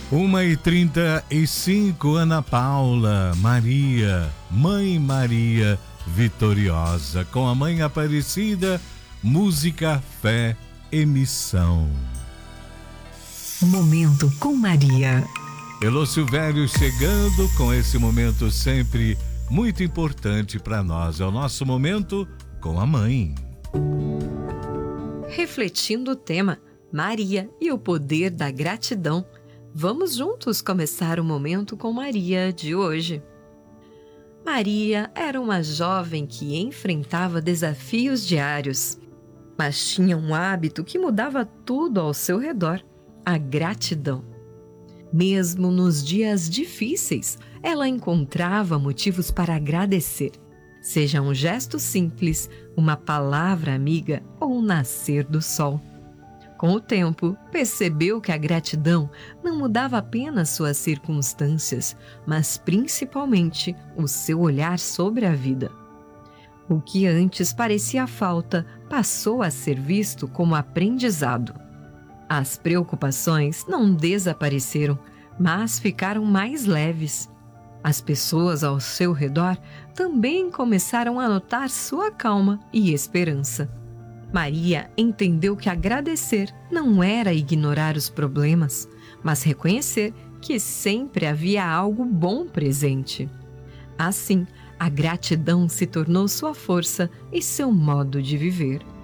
1h35, Ana Paula, Maria, Mãe Maria Vitoriosa, com a Mãe Aparecida, música, fé e missão. Momento com Maria. Elô Silvério chegando com esse momento sempre muito importante para nós. É o nosso momento com a Mãe. Refletindo o tema Maria e o poder da gratidão, vamos juntos começar o Momento com Maria de hoje. Maria era uma jovem que enfrentava desafios diários, mas tinha um hábito que mudava tudo ao seu redor: a gratidão. Mesmo nos dias difíceis, ela encontrava motivos para agradecer, seja um gesto simples, uma palavra amiga ou um nascer do sol. Com o tempo, percebeu que a gratidão não mudava apenas suas circunstâncias, mas principalmente o seu olhar sobre a vida. O que antes parecia falta passou a ser visto como aprendizado. As preocupações não desapareceram, mas ficaram mais leves. As pessoas ao seu redor também começaram a notar sua calma e esperança. Maria entendeu que agradecer não era ignorar os problemas, mas reconhecer que sempre havia algo bom presente. Assim, a gratidão se tornou sua força e seu modo de viver.